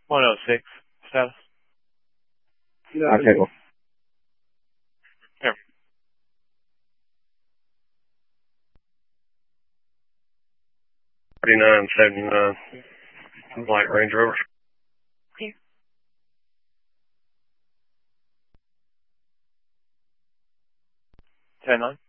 106 status. Okay, cool. Here. $39.79 light Range Rover. Here. 10-9.